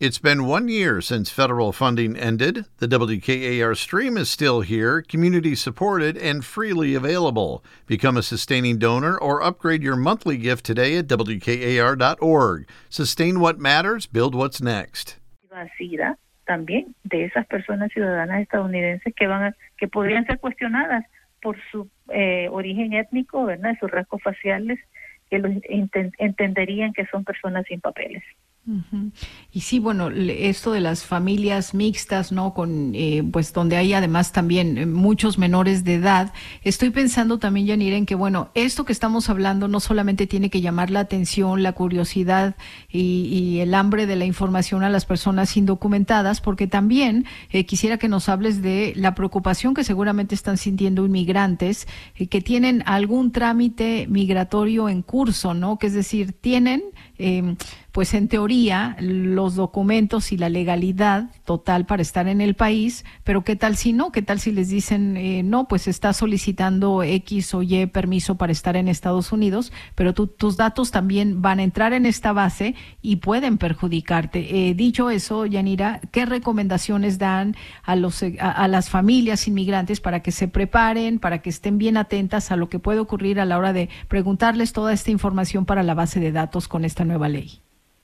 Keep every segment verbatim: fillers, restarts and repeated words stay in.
It's been one year since federal funding ended. The W K A R stream is still here, community-supported, and freely available. Become a sustaining donor or upgrade your monthly gift today at W K A R dot org. Sustain what matters, build what's next. Vacida también de esas personas ciudadanas estadounidenses que van a, que podrían ser cuestionadas por su eh, origen étnico, ¿verdad? Sus rasgos faciales, que los ent- entenderían que son personas sin papeles. Uh-huh. Y sí, bueno, esto de las familias mixtas, ¿no? Con, eh, pues donde hay además también muchos menores de edad. Estoy pensando también, Yanira, en que, bueno, esto que estamos hablando no solamente tiene que llamar la atención, la curiosidad y, y el hambre de la información a las personas indocumentadas, porque también eh, quisiera que nos hables de la preocupación que seguramente están sintiendo inmigrantes eh, que tienen algún trámite migratorio en curso, ¿no? Que es decir, tienen, eh, pues en teoría, los documentos y la legalidad total para estar en el país, pero ¿qué tal si no? ¿Qué tal si les dicen, eh, no, pues está solicitando X o Y permiso para estar en Estados Unidos, pero tu, tus datos también van a entrar en esta base y pueden perjudicarte? Eh, dicho eso, Yanira, ¿qué recomendaciones dan a, los, a, a las familias inmigrantes para que se preparen, para que estén bien atentas a lo que puede ocurrir a la hora de preguntarles toda esta información para la base de datos con esta nueva ley?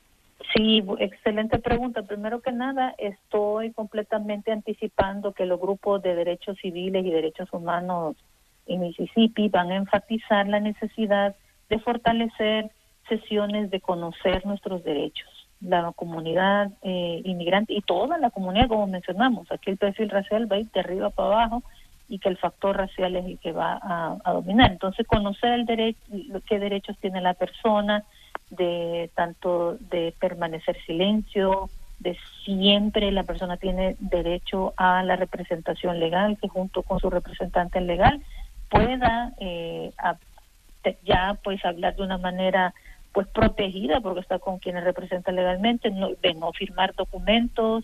Sí, excelente pregunta. Primero que nada, estoy completamente anticipando que los grupos de derechos civiles y derechos humanos en Mississippi van a enfatizar la necesidad de fortalecer sesiones de conocer nuestros derechos. La comunidad eh, inmigrante y toda la comunidad, como mencionamos, aquí el perfil racial va a ir de arriba para abajo y que el factor racial es el que va a, a dominar. Entonces, conocer el derecho, qué derechos tiene la persona, de tanto de permanecer silencio, de siempre la persona tiene derecho a la representación legal, que junto con su representante legal pueda eh, a, te, ya pues hablar de una manera pues protegida porque está con quienes representa legalmente, no, de no firmar documentos.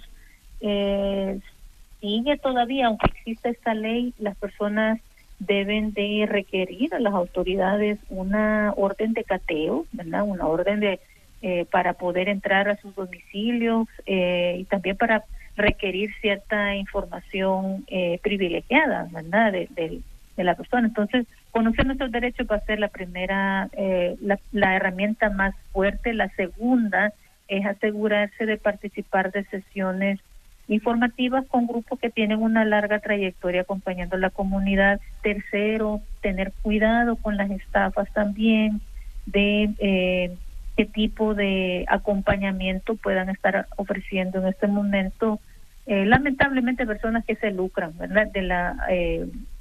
Eh, sigue todavía, aunque existe esta ley, las personas deben de requerir a las autoridades una orden de cateo, ¿verdad? Una orden de eh, para poder entrar a sus domicilios eh, y también para requerir cierta información eh, privilegiada, ¿verdad? De, de, de la persona. Entonces, conocer nuestros derechos va a ser la primera, eh, la, la herramienta más fuerte. La segunda es asegurarse de participar de sesiones informativas con grupos que tienen una larga trayectoria acompañando a la comunidad. Tercero, tener cuidado con las estafas también, de eh, qué tipo de acompañamiento puedan estar ofreciendo en este momento. Eh, lamentablemente personas que se lucran, ¿verdad? De la, eh,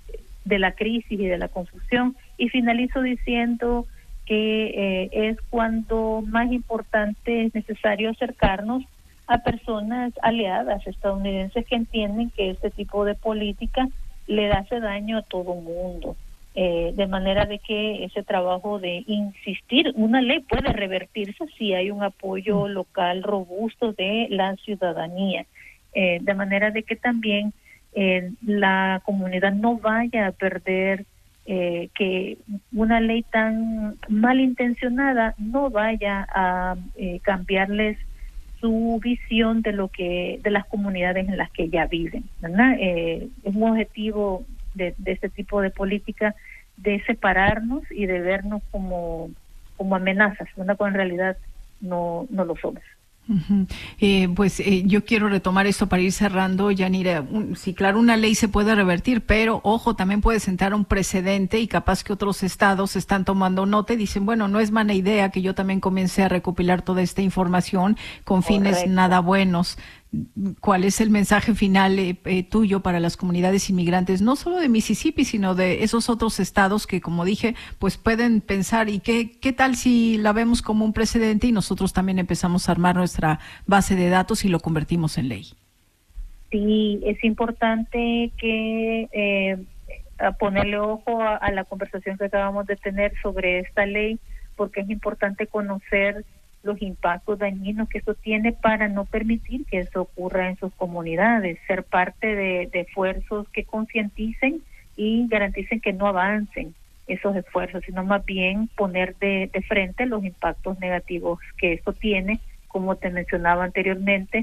de la crisis y de la confusión. Y finalizo diciendo que eh, es cuando más importante es necesario acercarnos a personas aliadas estadounidenses que entienden que este tipo de política le hace daño a todo mundo, eh, de manera de que ese trabajo de insistir, una ley puede revertirse si hay un apoyo local robusto de la ciudadanía, eh, de manera de que también eh, la comunidad no vaya a perder, eh, que una ley tan malintencionada no vaya a eh, cambiarles su visión de lo que de las comunidades en las que ya viven, ¿verdad? Eh, es un objetivo de, de este tipo de política de separarnos y de vernos como como amenazas, ¿verdad? Cuando en realidad no no lo somos. Uh-huh. Eh, pues eh, yo quiero retomar esto para ir cerrando, Yanira. Un, sí, claro, una ley se puede revertir, pero ojo, también puede sentar un precedente y capaz que otros estados están tomando nota y dicen, bueno, no es mala idea que yo también comience a recopilar toda esta información con fines Correcto. nada buenos. ¿Cuál es el mensaje final eh, eh, tuyo para las comunidades inmigrantes, no solo de Mississippi, sino de esos otros estados que, como dije, pues pueden pensar, ¿y qué, qué tal si la vemos como un precedente y nosotros también empezamos a armar nuestra base de datos y lo convertimos en ley? Sí, es importante que eh, a ponerle ojo a, a la conversación que acabamos de tener sobre esta ley, porque es importante conocer los impactos dañinos que eso tiene para no permitir que eso ocurra en sus comunidades, ser parte de, de esfuerzos que concienticen y garanticen que no avancen esos esfuerzos, sino más bien poner de, de frente los impactos negativos que esto tiene, como te mencionaba anteriormente,